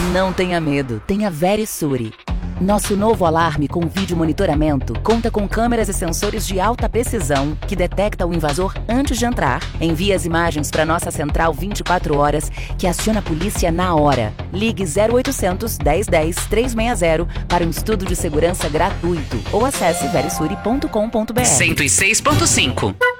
Não tenha medo, tenha Verisure. Nosso novo alarme com vídeo monitoramento conta com câmeras e sensores de alta precisão que detecta o invasor antes de entrar, envia as imagens para nossa central 24 horas, que aciona a polícia na hora. Ligue 0800 1010 360 para um estudo de segurança gratuito ou acesse verisure.com.br. 106.5